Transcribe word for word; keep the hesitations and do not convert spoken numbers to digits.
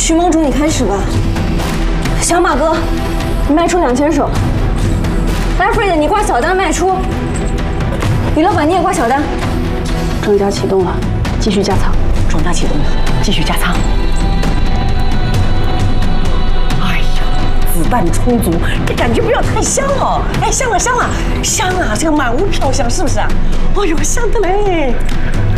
徐盟主，你开始吧。小马哥，你卖出两千手。艾弗瑞德，你挂小单卖出。李老板，你也挂小单。庄家启动了，继续加仓。 庄家启动了，继续加仓。哎呀，子弹充足，这感觉不要太香哦。哎，香了香了香啊！这个满屋飘香，是不是啊？哎呦，香的嘞！